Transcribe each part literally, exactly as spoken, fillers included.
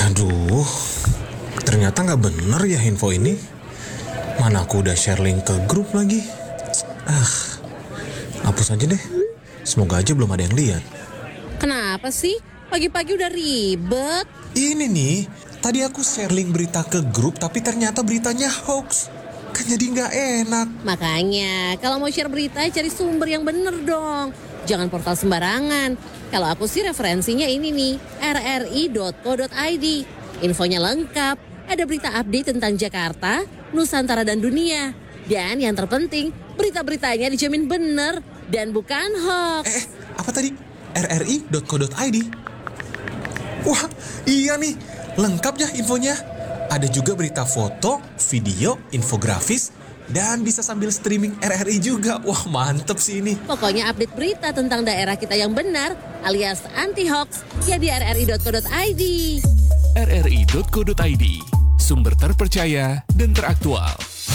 Aduh, ternyata nggak bener ya info ini. Mana aku udah share link ke grup lagi. Ah, hapus aja deh. Semoga aja belum ada yang lihat. Kenapa sih? Pagi-pagi udah ribet. Ini nih, tadi aku share link berita ke grup tapi ternyata beritanya hoax. Kan jadi nggak enak. Makanya, kalau mau share berita cari sumber yang bener dong. Jangan portal sembarangan. Kalau aku sih referensinya ini nih, r r i dot co dot i d. Infonya lengkap, ada berita update tentang Jakarta, Nusantara dan dunia. Dan yang terpenting, berita-beritanya dijamin bener dan bukan hoax. Eh, apa tadi? r r i dot co dot i d. Wah, iya nih, lengkap ya infonya. Ada juga berita foto, video, infografis, dan bisa sambil streaming R R I juga. Wah, mantep sih ini. Pokoknya update berita tentang daerah kita yang benar, alias anti-hoax, ya di r r i dot co dot i d. r r i dot co dot i d, sumber terpercaya dan teraktual.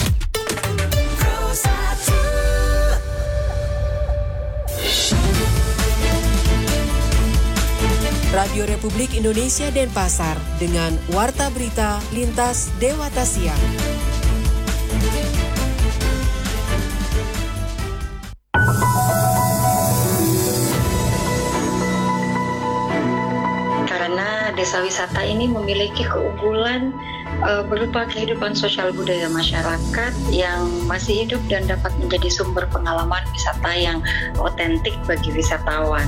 Radio Republik Indonesia Denpasar dengan Warta Berita Lintas Dewata Siang. Karena desa wisata ini memiliki keunggulan uh, berupa kehidupan sosial budaya masyarakat yang masih hidup dan dapat menjadi sumber pengalaman wisata yang otentik bagi wisatawan.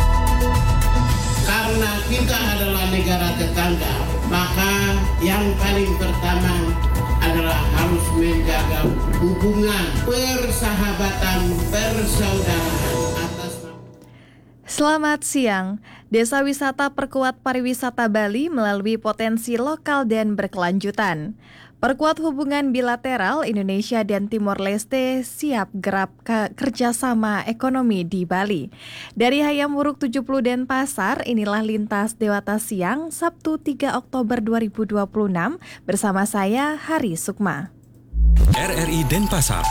Karena kita adalah negara tetangga, maka yang paling pertama adalah harus menjaga hubungan persahabatan, persaudaraan atas. Selamat siang. Desa Wisata perkuat pariwisata Bali melalui potensi lokal dan berkelanjutan. Perkuat hubungan bilateral Indonesia dan Timor Leste siap gerap ke kerjasama ekonomi di Bali. Dari Hayam Wuruk tujuh puluh Denpasar, inilah Lintas Dewata Siang, Sabtu tiga Oktober dua ribu dua puluh enam, bersama saya Hari Sukma. R R I Denpasar.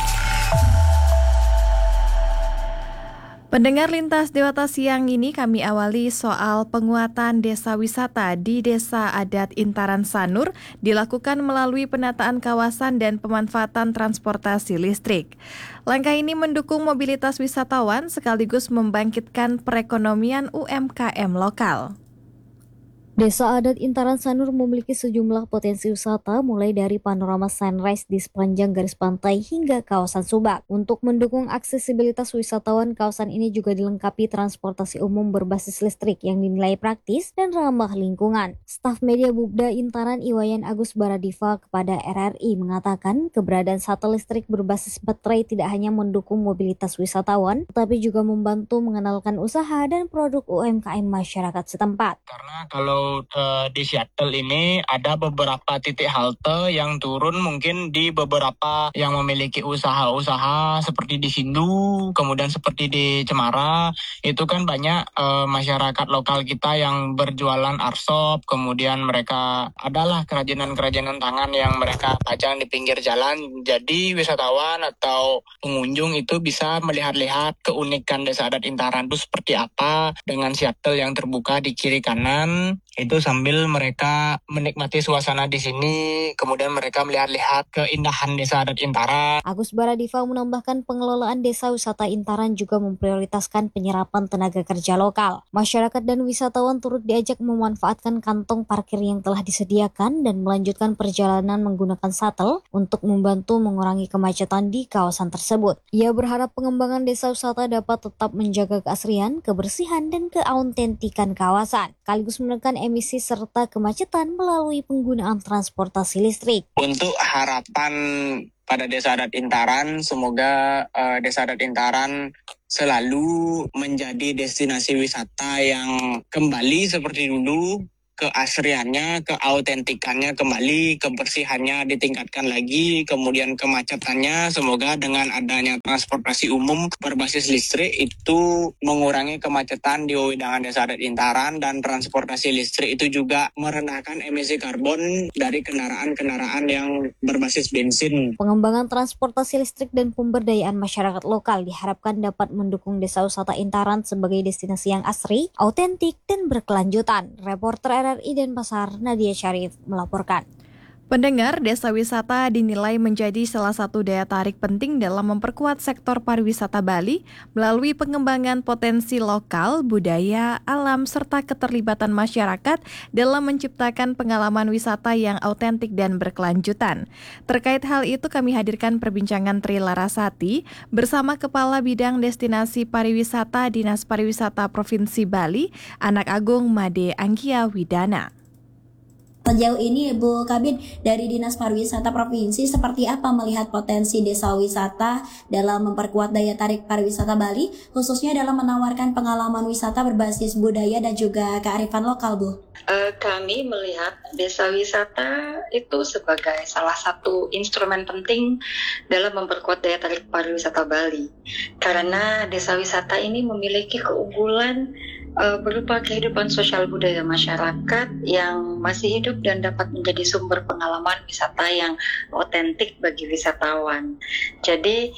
Pendengar Lintas Dewata Siang ini kami awali soal penguatan desa wisata di Desa Adat Intaran Sanur dilakukan melalui penataan kawasan dan pemanfaatan transportasi listrik. Langkah ini mendukung mobilitas wisatawan sekaligus membangkitkan perekonomian U M K M lokal. Desa Adat Intaran Sanur memiliki sejumlah potensi wisata mulai dari panorama sunrise di sepanjang garis pantai hingga kawasan Subak. Untuk mendukung aksesibilitas wisatawan, kawasan ini juga dilengkapi transportasi umum berbasis listrik yang dinilai praktis dan ramah lingkungan. Staf media Bubda Intaran Iwayan Agus Baradiva kepada R R I mengatakan keberadaan shuttle listrik berbasis baterai tidak hanya mendukung mobilitas wisatawan, tetapi juga membantu mengenalkan usaha dan produk U M K M masyarakat setempat. Karena kalau Uh, di shuttle ini ada beberapa titik halte yang turun mungkin di beberapa yang memiliki usaha-usaha seperti di Sindu, kemudian seperti di Cemara. Itu kan banyak uh, masyarakat lokal kita yang berjualan arsop, kemudian mereka adalah kerajinan-kerajinan tangan yang mereka pajang di pinggir jalan. Jadi wisatawan atau pengunjung itu bisa melihat-lihat keunikan Desa Adat Intaran itu seperti apa dengan shuttle yang terbuka di kiri kanan. Itu sambil mereka menikmati suasana di sini, kemudian mereka melihat-lihat keindahan Desa Adat Intaran. Agus Baradiva menambahkan pengelolaan Desa Wisata Intaran juga memprioritaskan penyerapan tenaga kerja lokal. Masyarakat dan wisatawan turut diajak memanfaatkan kantong parkir yang telah disediakan dan melanjutkan perjalanan menggunakan shuttle untuk membantu mengurangi kemacetan di kawasan tersebut. Ia berharap pengembangan desa wisata dapat tetap menjaga keasrian, kebersihan, dan keautentikan kawasan, sekaligus menekan emisi serta kemacetan melalui penggunaan transportasi listrik. Untuk harapan pada Desa Adat Intaran, semoga uh, Desa Adat Intaran selalu menjadi destinasi wisata yang kembali seperti dulu, keasriannya, keautentikannya kembali, kebersihannya ditingkatkan lagi, kemudian kemacetannya semoga dengan adanya transportasi umum berbasis listrik itu mengurangi kemacetan di wewidangan Desa Adat Intaran, dan transportasi listrik itu juga merendahkan emisi karbon dari kendaraan-kendaraan yang berbasis bensin. Pengembangan transportasi listrik dan pemberdayaan masyarakat lokal diharapkan dapat mendukung Desa Wisata Intaran sebagai destinasi yang asri, autentik, dan berkelanjutan. Reporter R R R I Denpasar, Nadia Syarif melaporkan. Pendengar, desa wisata dinilai menjadi salah satu daya tarik penting dalam memperkuat sektor pariwisata Bali melalui pengembangan potensi lokal, budaya, alam, serta keterlibatan masyarakat dalam menciptakan pengalaman wisata yang autentik dan berkelanjutan. Terkait hal itu kami hadirkan perbincangan Tri Larasati bersama Kepala Bidang Destinasi Pariwisata Dinas Pariwisata Provinsi Bali, Anak Agung Made Angkia Widana. Sejauh ini Bu Kabid dari Dinas Pariwisata Provinsi seperti apa melihat potensi desa wisata dalam memperkuat daya tarik pariwisata Bali khususnya dalam menawarkan pengalaman wisata berbasis budaya dan juga kearifan lokal, Bu? Uh, kami melihat desa wisata itu sebagai salah satu instrumen penting dalam memperkuat daya tarik pariwisata Bali karena desa wisata ini memiliki keunggulan Uh, berupa kehidupan sosial budaya masyarakat yang masih hidup dan dapat menjadi sumber pengalaman wisata yang otentik bagi wisatawan. Jadi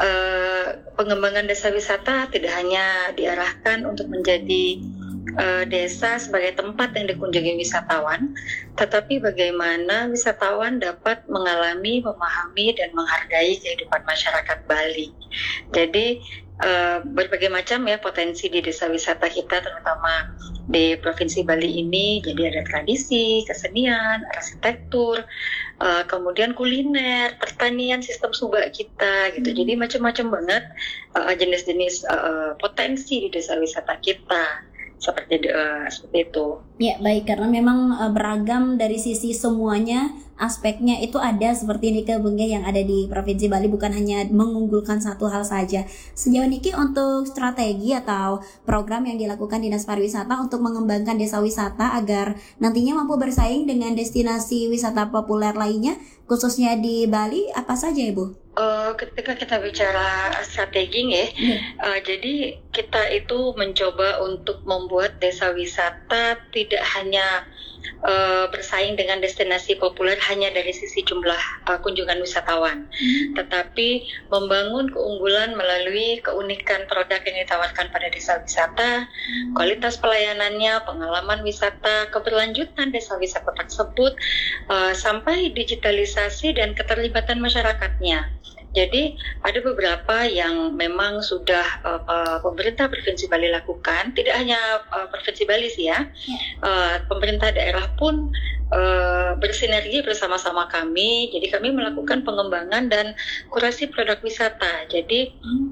uh, pengembangan desa wisata tidak hanya diarahkan untuk menjadi uh, desa sebagai tempat yang dikunjungi wisatawan, tetapi bagaimana wisatawan dapat mengalami, memahami, dan menghargai kehidupan masyarakat Bali. Jadi Uh, berbagai macam ya potensi di desa wisata kita, terutama di Provinsi Bali ini. Jadi ada tradisi, kesenian, arsitektur, uh, kemudian kuliner, pertanian, sistem subak kita gitu. Jadi macam-macam banget uh, jenis-jenis uh, potensi di desa wisata kita. Seperti uh, seperti itu. Ya baik, karena memang uh, beragam dari sisi semuanya aspeknya itu ada seperti ini ke Bengke yang ada di Provinsi Bali, bukan hanya mengunggulkan satu hal saja. Sejauh ini untuk strategi atau program yang dilakukan Dinas Pariwisata untuk mengembangkan desa wisata agar nantinya mampu bersaing dengan destinasi wisata populer lainnya khususnya di Bali apa saja Ibu? Uh, ketika kita bicara strategi ya, hmm. uh, jadi kita itu mencoba untuk membuat desa wisata tidak hanya uh, bersaing dengan destinasi populer hanya dari sisi jumlah uh, kunjungan wisatawan, hmm. tetapi membangun keunggulan melalui keunikan produk yang ditawarkan pada desa wisata, hmm. kualitas pelayanannya, pengalaman wisata, keberlanjutan desa wisata tersebut, uh, sampai digitalisasi dan keterlibatan masyarakatnya. Jadi ada beberapa yang memang sudah uh, uh, pemerintah Provinsi Bali lakukan, tidak hanya uh, Provinsi Bali sih ya, ya. Uh, pemerintah daerah pun uh, bersinergi bersama-sama kami. Jadi kami melakukan pengembangan dan kurasi produk wisata. Jadi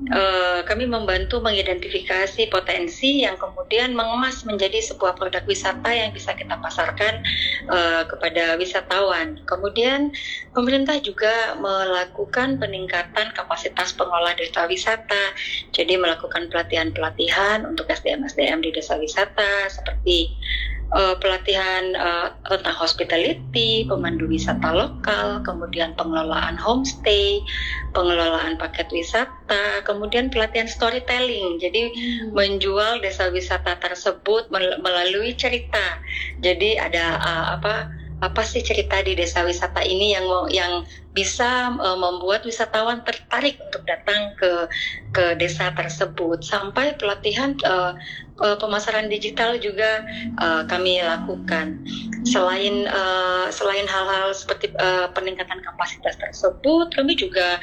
uh, kami membantu mengidentifikasi potensi yang kemudian mengemas menjadi sebuah produk wisata yang bisa kita pasarkan uh, kepada wisatawan. Kemudian pemerintah juga melakukan peningkatan peningkatan kapasitas pengelola desa wisata, jadi melakukan pelatihan-pelatihan untuk S D M-S D M di desa wisata seperti uh, pelatihan uh, tentang hospitality, pemandu wisata lokal, kemudian pengelolaan homestay, pengelolaan paket wisata, kemudian pelatihan storytelling, jadi hmm. menjual desa wisata tersebut melalui cerita. Jadi ada uh, apa apa sih cerita di desa wisata ini yang yang bisa uh, membuat wisatawan tertarik untuk datang ke ke desa tersebut. Sampai pelatihan uh, uh, pemasaran digital juga uh, kami lakukan. Selain uh, selain hal-hal seperti uh, peningkatan kapasitas tersebut, kami juga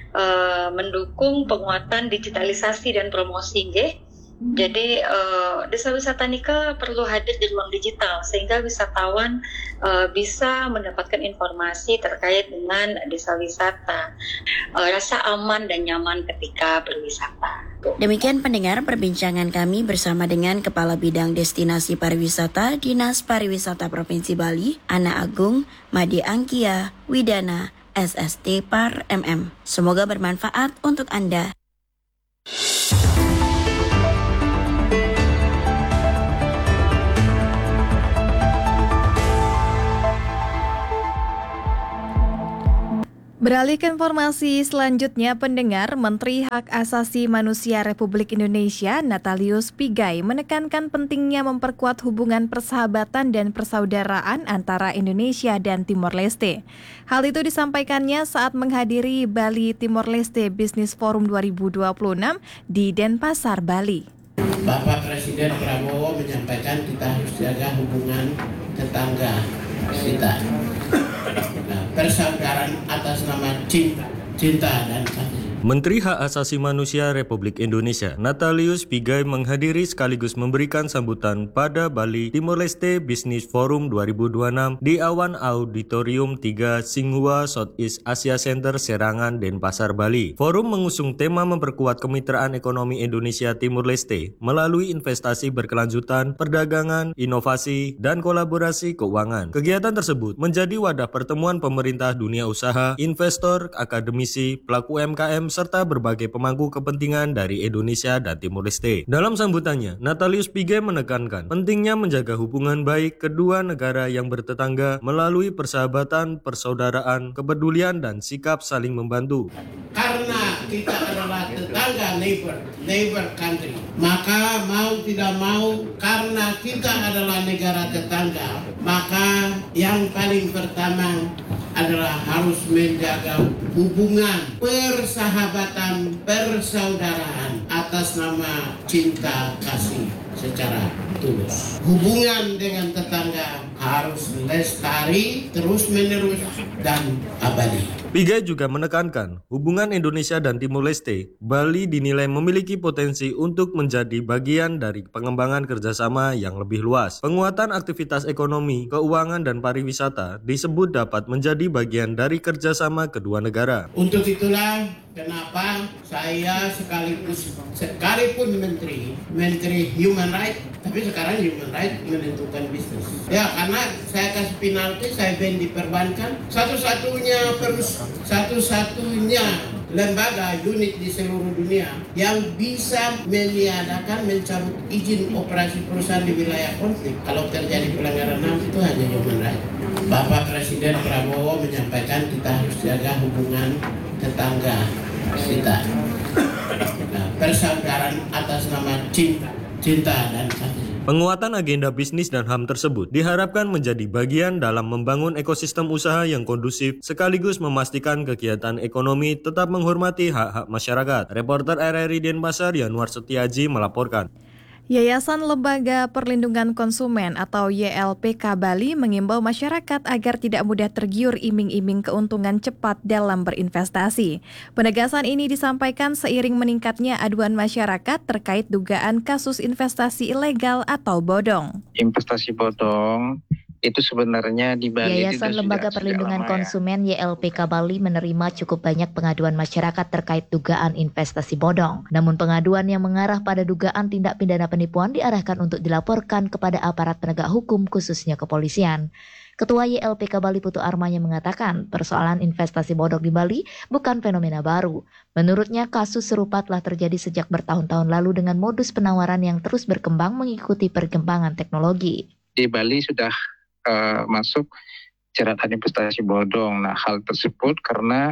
uh, mendukung penguatan digitalisasi dan promosi, nggih. Jadi uh, desa wisata Nika perlu hadir di ruang digital sehingga wisatawan uh, bisa mendapatkan informasi terkait dengan desa wisata, uh, rasa aman dan nyaman ketika berwisata. Demikian pendengar perbincangan kami bersama dengan Kepala Bidang Destinasi Pariwisata Dinas Pariwisata Provinsi Bali, Anak Agung Made Angkia Widana, S S T Par M M. Semoga bermanfaat untuk Anda. Beralih ke informasi selanjutnya, pendengar, Menteri Hak Asasi Manusia Republik Indonesia Natalius Pigai menekankan pentingnya memperkuat hubungan persahabatan dan persaudaraan antara Indonesia dan Timor Leste. Hal itu disampaikannya saat menghadiri Bali Timor Leste Business Forum dua ribu dua puluh enam di Denpasar, Bali. Bapak Presiden Prabowo menyampaikan kita harus jaga hubungan tetangga kita. Nah, persaudaraan atas nama cinta, cinta dan kasih. Menteri Hak Asasi Manusia Republik Indonesia, Natalius Pigai menghadiri sekaligus memberikan sambutan pada Bali Timor Leste Business Forum dua ribu dua puluh enam di Awan Auditorium tiga Singhua Southeast Asia Center Serangan, Denpasar, Bali. Forum mengusung tema memperkuat kemitraan ekonomi Indonesia Timor Leste melalui investasi berkelanjutan, perdagangan, inovasi, dan kolaborasi keuangan. Kegiatan tersebut menjadi wadah pertemuan pemerintah, dunia usaha, investor, akademisi, pelaku U M K M, serta berbagai pemangku kepentingan dari Indonesia dan Timor Leste. Dalam sambutannya, Natalius Pigai menekankan pentingnya menjaga hubungan baik kedua negara yang bertetangga melalui persahabatan, persaudaraan, kepedulian, dan sikap saling membantu. Karena kita adalah tetangga, neighbor, neighbor country, maka mau tidak mau, karena kita adalah negara tetangga, maka yang paling pertama adalah harus menjaga hubungan persahabatan, persaudaraan atas nama cinta kasih secara tulus. Hubungan dengan tetangga harus lestari, terus menerus, dan abadi. Pigai juga menekankan hubungan Indonesia dan Timor Leste, Bali dinilai memiliki potensi untuk menjadi bagian dari pengembangan kerjasama yang lebih luas. Penguatan aktivitas ekonomi, keuangan, dan pariwisata disebut dapat menjadi bagian dari kerjasama kedua negara. Untuk itulah kenapa saya sekaligus sekalipun menteri, menteri human rights, tapi sekarang human rights menentukan bisnis. Ya, karena saya kasih penalti, saya ban di perbankan, satu-satunya perus, satu-satunya lembaga unit di seluruh dunia yang bisa meniadakan mencabut izin operasi perusahaan di wilayah konflik kalau terjadi pelanggaran H A M itu hanya human rights. Bapak Presiden Prabowo menyampaikan kita harus jaga hubungan tetangga kita. Nah, persaudaraan atas nama cinta, cinta dan kasih. Penguatan agenda bisnis dan H A M tersebut diharapkan menjadi bagian dalam membangun ekosistem usaha yang kondusif sekaligus memastikan kegiatan ekonomi tetap menghormati hak-hak masyarakat. Reporter R R I Denpasar Yanuar Setiaji melaporkan. Yayasan Lembaga Perlindungan Konsumen atau Y L P K Bali mengimbau masyarakat agar tidak mudah tergiur iming-iming keuntungan cepat dalam berinvestasi. Penegasan ini disampaikan seiring meningkatnya aduan masyarakat terkait dugaan kasus investasi ilegal atau bodong. Investasi bodong itu sebenarnya di Bali. Yayasan Lembaga Perlindungan Konsumen Y L P K Bali menerima cukup banyak pengaduan masyarakat terkait dugaan investasi bodong. Namun pengaduan yang mengarah pada dugaan tindak pidana penipuan diarahkan untuk dilaporkan kepada aparat penegak hukum khususnya kepolisian. Ketua Y L P K Bali Putu Armanya mengatakan persoalan investasi bodong di Bali bukan fenomena baru. Menurutnya kasus serupa telah terjadi sejak bertahun-tahun lalu dengan modus penawaran yang terus berkembang mengikuti perkembangan teknologi. Di Bali sudah Uh, masuk jeratan investasi bodong. Nah, hal tersebut karena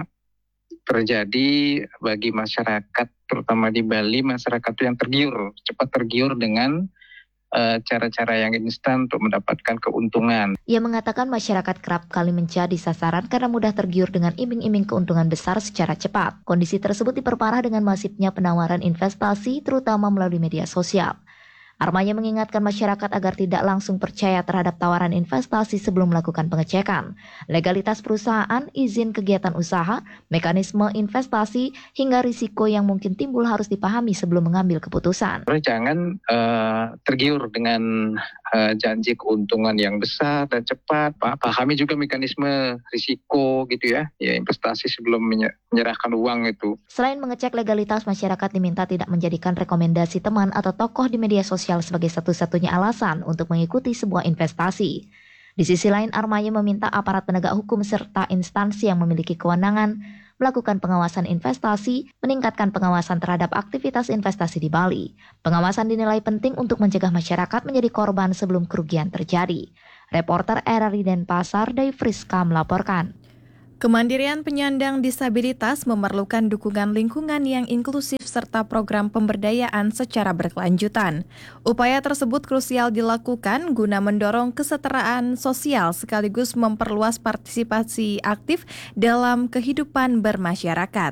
terjadi bagi masyarakat, terutama di Bali, masyarakat yang tergiur, cepat tergiur dengan uh, cara-cara yang instan untuk mendapatkan keuntungan. Ia mengatakan masyarakat kerap kali menjadi sasaran karena mudah tergiur dengan iming-iming keuntungan besar secara cepat. Kondisi tersebut diperparah dengan masifnya penawaran investasi, terutama melalui media sosial. Armanya mengingatkan masyarakat agar tidak langsung percaya terhadap tawaran investasi sebelum melakukan pengecekan. Legalitas perusahaan, izin kegiatan usaha, mekanisme investasi, hingga risiko yang mungkin timbul harus dipahami sebelum mengambil keputusan. Jangan uh, tergiur dengan uh, janji keuntungan yang besar dan cepat. Pahami juga mekanisme risiko gitu ya, ya investasi sebelum menyerahkan uang itu. Selain mengecek legalitas, masyarakat diminta tidak menjadikan rekomendasi teman atau tokoh di media sosial sebagai satu-satunya alasan untuk mengikuti sebuah investasi. Di sisi lain, Armaya meminta aparat penegak hukum serta instansi yang memiliki kewenangan melakukan pengawasan investasi, meningkatkan pengawasan terhadap aktivitas investasi di Bali. Pengawasan dinilai penting untuk mencegah masyarakat menjadi korban sebelum kerugian terjadi. Reporter R R I Denpasar, Dai Friska melaporkan. Kemandirian penyandang disabilitas memerlukan dukungan lingkungan yang inklusif serta program pemberdayaan secara berkelanjutan. Upaya tersebut krusial dilakukan guna mendorong kesetaraan sosial sekaligus memperluas partisipasi aktif dalam kehidupan bermasyarakat.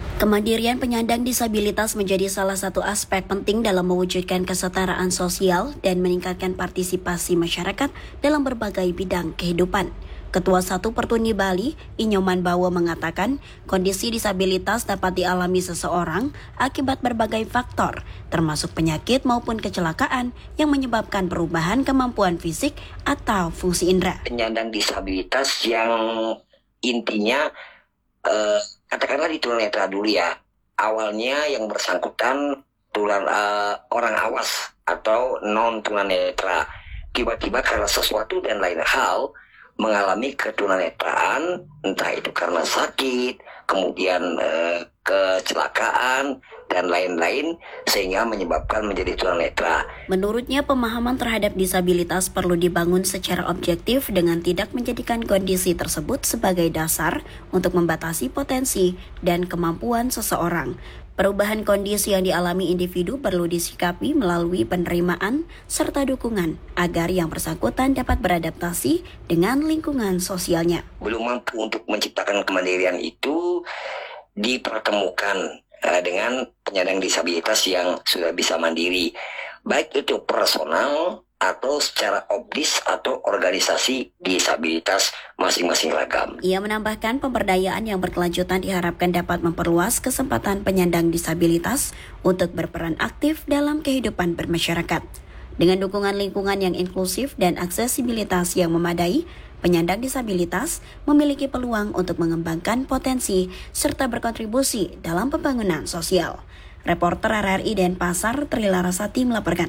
Kemandirian penyandang disabilitas menjadi salah satu aspek penting dalam mewujudkan kesetaraan sosial dan meningkatkan partisipasi masyarakat dalam berbagai bidang kehidupan. Ketua Satu Pertuni Bali, Inyoman Bawo mengatakan, kondisi disabilitas dapat dialami seseorang akibat berbagai faktor, termasuk penyakit maupun kecelakaan yang menyebabkan perubahan kemampuan fisik atau fungsi indera. Penyandang disabilitas yang intinya eh, katakanlah di tunanetra dulu ya. Awalnya yang bersangkutan tular uh, orang awas atau non tunanetra. Tiba-tiba karena sesuatu dan lain hal mengalami ketunanetraan, entah itu karena sakit, kemudian eh, kecelakaan dan lain-lain sehingga menyebabkan menjadi tunanetra. Menurutnya, pemahaman terhadap disabilitas perlu dibangun secara objektif dengan tidak menjadikan kondisi tersebut sebagai dasar untuk membatasi potensi dan kemampuan seseorang. Perubahan kondisi yang dialami individu perlu disikapi melalui penerimaan serta dukungan agar yang bersangkutan dapat beradaptasi dengan lingkungan sosialnya. Belum mampu untuk menciptakan kemandirian itu dipertemukan uh, dengan penyandang disabilitas yang sudah bisa mandiri, baik itu personal atau secara obdis atau organisasi disabilitas masing-masing ragam. Ia menambahkan pemberdayaan yang berkelanjutan diharapkan dapat memperluas kesempatan penyandang disabilitas untuk berperan aktif dalam kehidupan bermasyarakat. Dengan dukungan lingkungan yang inklusif dan aksesibilitas yang memadai, penyandang disabilitas memiliki peluang untuk mengembangkan potensi serta berkontribusi dalam pembangunan sosial. Reporter R R I Denpasar, Tri Larasati melaporkan.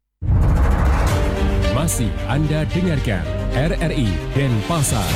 Masih Anda dengarkan R R I Denpasar.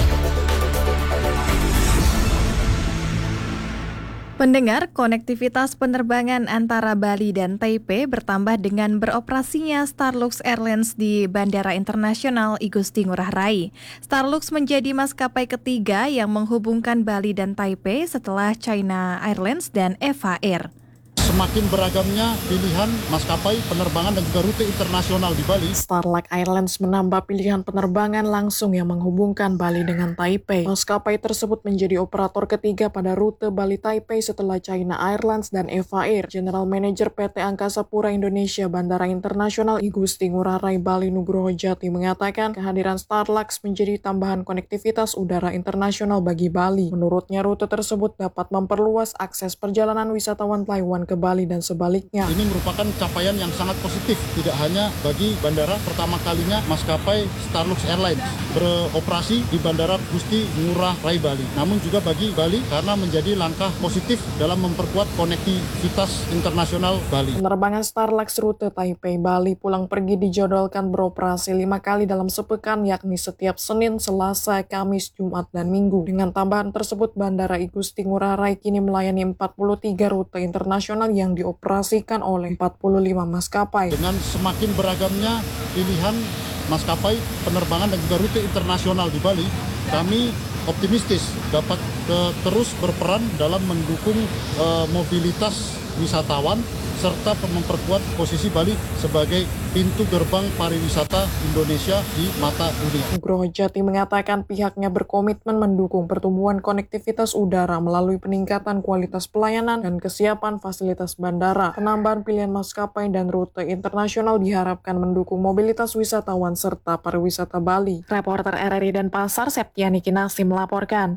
Pendengar, konektivitas penerbangan antara Bali dan Taipei bertambah dengan beroperasinya Starlux Airlines di Bandara Internasional I Gusti Ngurah Rai. Starlux menjadi maskapai ketiga yang menghubungkan Bali dan Taipei setelah China Airlines dan Eva Air. Semakin beragamnya pilihan maskapai penerbangan dan juga rute internasional di Bali. Starlux Airlines menambah pilihan penerbangan langsung yang menghubungkan Bali dengan Taipei. Maskapai tersebut menjadi operator ketiga pada rute Bali-Taipei setelah China Airlines dan Eva Air. General Manager P T Angkasa Pura Indonesia Bandara Internasional I Gusti Ngurah Rai Bali Nugroho Jati mengatakan kehadiran Starlux menjadi tambahan konektivitas udara internasional bagi Bali. Menurutnya rute tersebut dapat memperluas akses perjalanan wisatawan Taiwan ke Bali dan sebaliknya. Ini merupakan capaian yang sangat positif, tidak hanya bagi bandara pertama kalinya maskapai Starlux Airlines beroperasi di Bandara Gusti Ngurah Rai Bali, namun juga bagi Bali karena menjadi langkah positif dalam memperkuat konektivitas internasional Bali. Penerbangan Starlux rute Taipei Bali pulang pergi dijadwalkan beroperasi lima kali dalam sepekan, yakni setiap Senin, Selasa, Kamis, Jumat, dan Minggu. Dengan tambahan tersebut, Bandara I Gusti Ngurah Rai kini melayani empat puluh tiga rute internasional yang dioperasikan oleh empat puluh lima maskapai. Dengan semakin beragamnya pilihan maskapai penerbangan dan juga rute internasional di Bali, kami optimistis dapat uh, terus berperan dalam mendukung uh, mobilitas wisatawan serta memperkuat posisi Bali sebagai pintu gerbang pariwisata Indonesia di mata dunia. Nugroho Jati mengatakan pihaknya berkomitmen mendukung pertumbuhan konektivitas udara melalui peningkatan kualitas pelayanan dan kesiapan fasilitas bandara. Penambahan pilihan maskapai dan rute internasional diharapkan mendukung mobilitas wisatawan serta pariwisata Bali. Reporter R R I Denpasar, Septiani Kinasi melaporkan.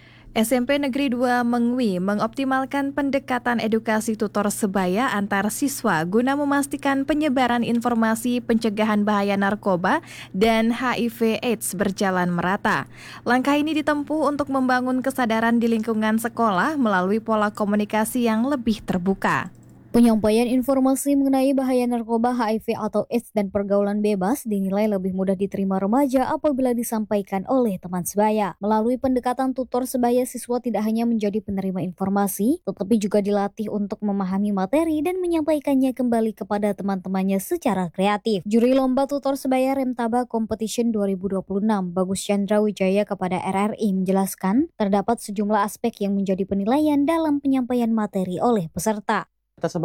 S M P Negeri dua Mengwi mengoptimalkan pendekatan edukasi tutor sebaya antar siswa guna memastikan penyebaran informasi pencegahan bahaya narkoba dan H I V AIDS berjalan merata. Langkah ini ditempuh untuk membangun kesadaran di lingkungan sekolah melalui pola komunikasi yang lebih terbuka. Penyampaian informasi mengenai bahaya narkoba, H I V atau AIDS dan pergaulan bebas dinilai lebih mudah diterima remaja apabila disampaikan oleh teman sebaya. Melalui pendekatan tutor sebaya, siswa tidak hanya menjadi penerima informasi, tetapi juga dilatih untuk memahami materi dan menyampaikannya kembali kepada teman-temannya secara kreatif. Juri lomba tutor sebaya Remtaba Competition dua ribu dua puluh enam, Bagus Chandra Wijaya kepada R R I menjelaskan, terdapat sejumlah aspek yang menjadi penilaian dalam penyampaian materi oleh peserta.